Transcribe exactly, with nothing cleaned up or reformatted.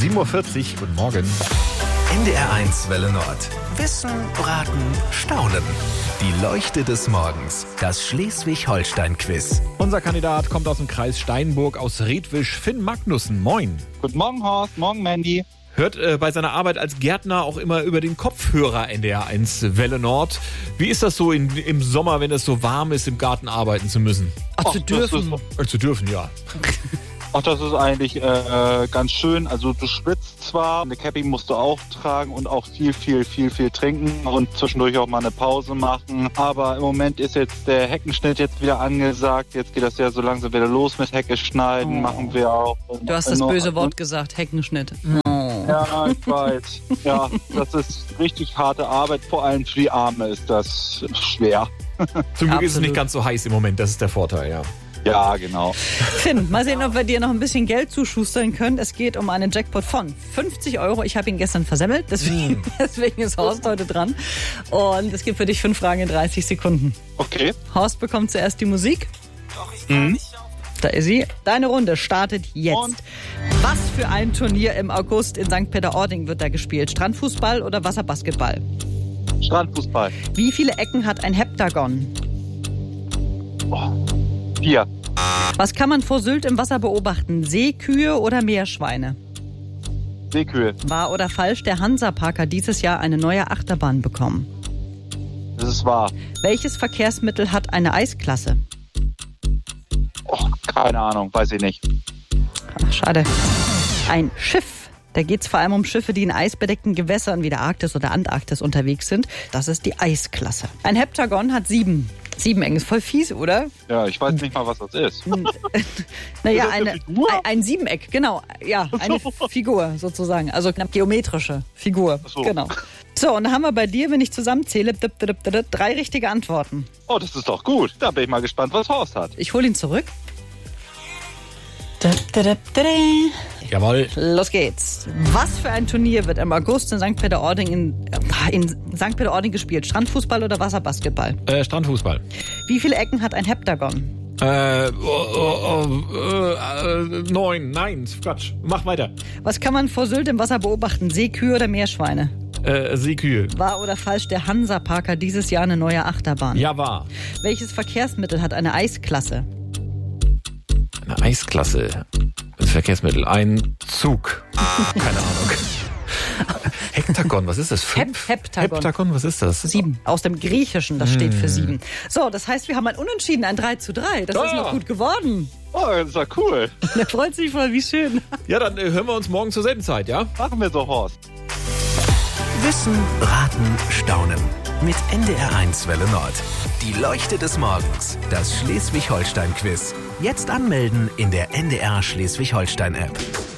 sieben Uhr vierzig, guten Morgen. N D R eins Welle Nord. Wissen, Raten, Staunen. Die Leuchte des Morgens. Das Schleswig-Holstein-Quiz. Unser Kandidat kommt aus dem Kreis Steinburg, aus Redwisch, Finn Magnussen. Moin. Guten Morgen, Horst. Morgen, Mandy. Hört äh, bei seiner Arbeit als Gärtner auch immer über den Kopfhörer N D R eins Welle Nord. Wie ist das so in, im Sommer, wenn es so warm ist, im Garten arbeiten zu müssen? Ach, zu dürfen. Äh, zu dürfen, ja. Ach, das ist eigentlich äh, ganz schön. Also du schwitzt zwar, eine Cappy musst du auch tragen und auch viel, viel, viel, viel trinken und zwischendurch auch mal eine Pause machen. Aber im Moment ist jetzt der Heckenschnitt jetzt wieder angesagt. Jetzt geht das ja so langsam wieder los mit Hecke schneiden, oh. machen wir auch. Du hast das böse Wort gesagt, Heckenschnitt. Oh. Ja, ich weiß. Ja, das ist richtig harte Arbeit. Vor allem für die Arme ist das schwer. Zum Glück Absolut. ist es nicht ganz so heiß im Moment, das ist der Vorteil, ja. Ja, genau. Finn, mal sehen, ob wir dir noch ein bisschen Geld zuschustern können. Es geht um einen Jackpot von fünfzig Euro. Ich habe ihn gestern versemmelt, deswegen, mm. deswegen ist Horst heute dran. Und es gibt für dich fünf Fragen in dreißig Sekunden. Okay. Horst bekommt zuerst die Musik. Doch, ich kann mhm. nicht auf. Da ist sie. Deine Runde startet jetzt. Und? Was für ein Turnier im August in Sankt Peter-Ording wird da gespielt? Strandfußball oder Wasserbasketball? Strandfußball. Wie viele Ecken hat ein Heptagon? Oh. Vier. Was kann man vor Sylt im Wasser beobachten? Seekühe oder Meerschweine? Seekühe. Wahr oder falsch, der Hansapark hat dieses Jahr eine neue Achterbahn bekommen? Das ist wahr. Welches Verkehrsmittel hat eine Eisklasse? Oh, keine Ahnung, weiß ich nicht. Ach, schade. Ein Schiff. Da geht es vor allem um Schiffe, die in eisbedeckten Gewässern wie der Arktis oder Antarktis unterwegs sind. Das ist die Eisklasse. Ein Heptagon hat sieben. Sieben Ecken ist voll fies, oder? Ja, ich weiß nicht mal, was das ist. Naja, ist das eine eine, Figur? ein, ein Siebeneck, genau. Ja, eine Figur sozusagen. Also eine geometrische Figur. Ach so. Genau. So, und dann haben wir bei dir, wenn ich zusammenzähle, drei richtige Antworten. Oh, das ist doch gut. Da bin ich mal gespannt, was Horst hat. Ich hole ihn zurück. Jawohl. Los geht's. Was für ein Turnier wird im August in Sankt Peter-Ording in, in Sankt Peter-Ording gespielt? Strandfußball oder Wasserbasketball? Äh, Strandfußball. Wie viele Ecken hat ein Heptagon? Äh, oh, oh, oh, äh, neun. Nein, Quatsch. Mach weiter. Was kann man vor Sylt im Wasser beobachten? Seekühe oder Meerschweine? Äh, Seekühe. Wahr oder falsch, der Hansapark hat dieses Jahr eine neue Achterbahn? Ja, wahr. Welches Verkehrsmittel hat eine Eisklasse? Eine Eisklasse. Das Verkehrsmittel. Ein Zug. Keine Ahnung. Hektagon, was ist das? Fünf? Hep Heptagon. Heptagon, was ist das? Sieben. Aus dem Griechischen, das steht für sieben. So, das heißt, wir haben ein Unentschieden, ein drei zu drei. Das Ja. ist noch gut geworden. Oh, das ist ja cool. Der freut sich voll, wie schön. Ja, dann äh, hören wir uns morgen zur selben Zeit, ja? Machen wir so, Horst. Wissen, Raten, Staunen. Mit N D R eins Welle Nord. Die Leuchte des Morgens. Das Schleswig-Holstein-Quiz. Jetzt anmelden in der N D R Schleswig-Holstein-App.